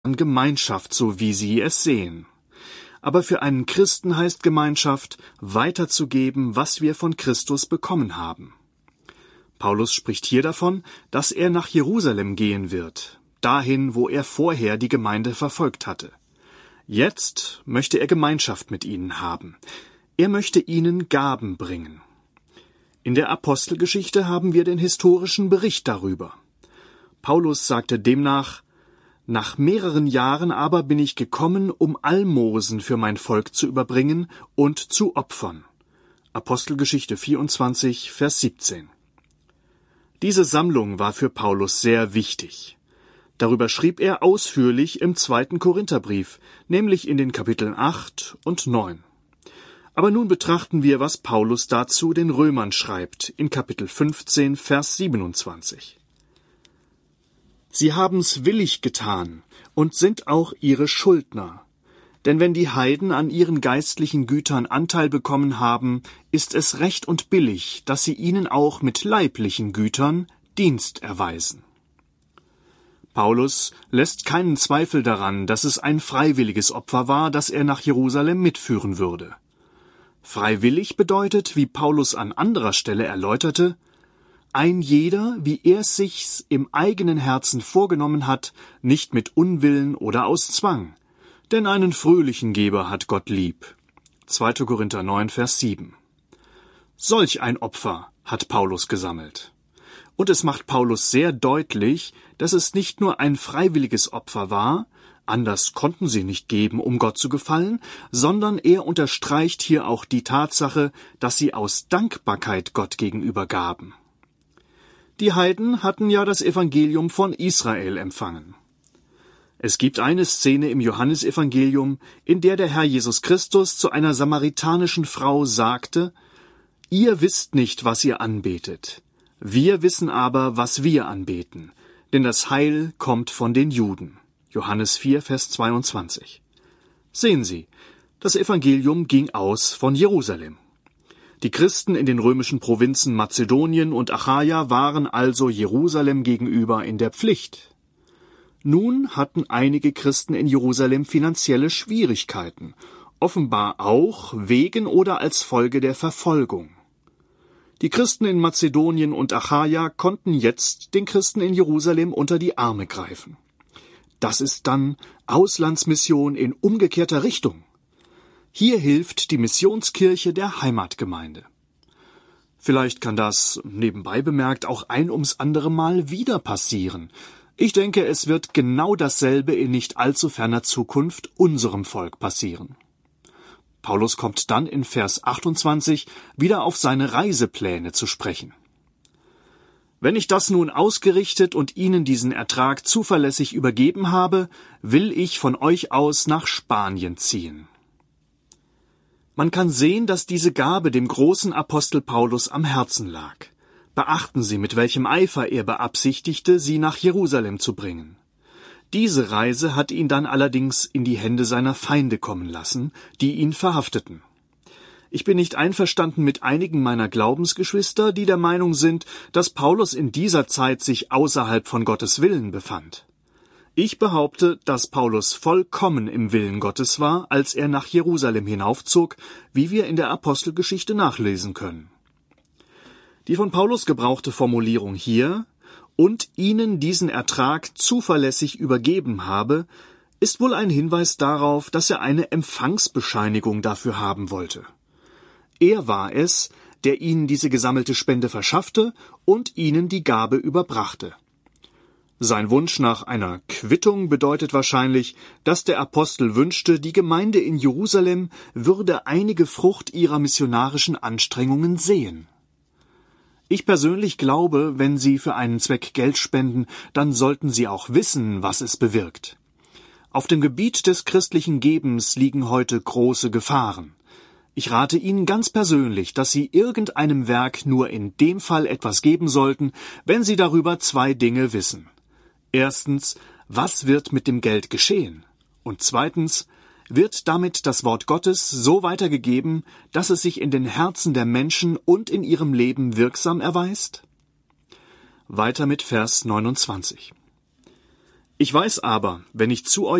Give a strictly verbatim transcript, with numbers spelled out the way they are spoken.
an Gemeinschaft, so wie sie es sehen. Aber für einen Christen heißt Gemeinschaft, weiterzugeben, was wir von Christus bekommen haben. Paulus spricht hier davon, dass er nach Jerusalem gehen wird, dahin, wo er vorher die Gemeinde verfolgt hatte. Jetzt möchte er Gemeinschaft mit ihnen haben. Er möchte ihnen Gaben bringen. In der Apostelgeschichte haben wir den historischen Bericht darüber. Paulus sagte demnach: Nach mehreren Jahren aber bin ich gekommen, um Almosen für mein Volk zu überbringen und zu opfern. Apostelgeschichte vierundzwanzig, Vers siebzehn. Diese Sammlung war für Paulus sehr wichtig. Darüber schrieb er ausführlich im zweiten Korintherbrief, nämlich in den Kapiteln acht und neun. Aber nun betrachten wir, was Paulus dazu den Römern schreibt, in Kapitel fünfzehn, Vers siebenundzwanzig. Sie haben's willig getan und sind auch ihre Schuldner. Denn wenn die Heiden an ihren geistlichen Gütern Anteil bekommen haben, ist es recht und billig, dass sie ihnen auch mit leiblichen Gütern Dienst erweisen. Paulus lässt keinen Zweifel daran, dass es ein freiwilliges Opfer war, das er nach Jerusalem mitführen würde. Freiwillig bedeutet, wie Paulus an anderer Stelle erläuterte, ein jeder, wie er es sich im eigenen Herzen vorgenommen hat, nicht mit Unwillen oder aus Zwang, denn einen fröhlichen Geber hat Gott lieb. zweiter Korinther neun, Vers sieben. Solch ein Opfer hat Paulus gesammelt. Und es macht Paulus sehr deutlich, dass es nicht nur ein freiwilliges Opfer war, anders konnten sie nicht geben, um Gott zu gefallen, sondern er unterstreicht hier auch die Tatsache, dass sie aus Dankbarkeit Gott gegenüber gaben. Die Heiden hatten ja das Evangelium von Israel empfangen. Es gibt eine Szene im Johannesevangelium, in der der Herr Jesus Christus zu einer samaritanischen Frau sagte: Ihr wisst nicht, was ihr anbetet. Wir wissen aber, was wir anbeten, denn das Heil kommt von den Juden. Johannes vier, Vers zweiundzwanzig. Sehen Sie, das Evangelium ging aus von Jerusalem. Die Christen in den römischen Provinzen Mazedonien und Achaia waren also Jerusalem gegenüber in der Pflicht. Nun hatten einige Christen in Jerusalem finanzielle Schwierigkeiten, offenbar auch wegen oder als Folge der Verfolgung. Die Christen in Mazedonien und Achaia konnten jetzt den Christen in Jerusalem unter die Arme greifen. Das ist dann Auslandsmission in umgekehrter Richtung. Hier hilft die Missionskirche der Heimatgemeinde. Vielleicht kann das, nebenbei bemerkt, auch ein ums andere Mal wieder passieren. Ich denke, es wird genau dasselbe in nicht allzu ferner Zukunft unserem Volk passieren. Paulus kommt dann in Vers achtundzwanzig wieder auf seine Reisepläne zu sprechen. Wenn ich das nun ausgerichtet und Ihnen diesen Ertrag zuverlässig übergeben habe, will ich von euch aus nach Spanien ziehen. Man kann sehen, dass diese Gabe dem großen Apostel Paulus am Herzen lag. Beachten Sie, mit welchem Eifer er beabsichtigte, sie nach Jerusalem zu bringen. Diese Reise hat ihn dann allerdings in die Hände seiner Feinde kommen lassen, die ihn verhafteten. Ich bin nicht einverstanden mit einigen meiner Glaubensgeschwister, die der Meinung sind, dass Paulus in dieser Zeit sich außerhalb von Gottes Willen befand. Ich behaupte, dass Paulus vollkommen im Willen Gottes war, als er nach Jerusalem hinaufzog, wie wir in der Apostelgeschichte nachlesen können. Die von Paulus gebrauchte Formulierung hier und ihnen diesen Ertrag zuverlässig übergeben habe, ist wohl ein Hinweis darauf, dass er eine Empfangsbescheinigung dafür haben wollte. Er war es, der ihnen diese gesammelte Spende verschaffte und ihnen die Gabe überbrachte. Sein Wunsch nach einer Quittung bedeutet wahrscheinlich, dass der Apostel wünschte, die Gemeinde in Jerusalem würde einige Frucht ihrer missionarischen Anstrengungen sehen. Ich persönlich glaube, wenn Sie für einen Zweck Geld spenden, dann sollten Sie auch wissen, was es bewirkt. Auf dem Gebiet des christlichen Gebens liegen heute große Gefahren. Ich rate Ihnen ganz persönlich, dass Sie irgendeinem Werk nur in dem Fall etwas geben sollten, wenn Sie darüber zwei Dinge wissen. Erstens, was wird mit dem Geld geschehen? Und zweitens, wird damit das Wort Gottes so weitergegeben, dass es sich in den Herzen der Menschen und in ihrem Leben wirksam erweist? Weiter mit Vers neunundzwanzig. Ich weiß aber, wenn ich zu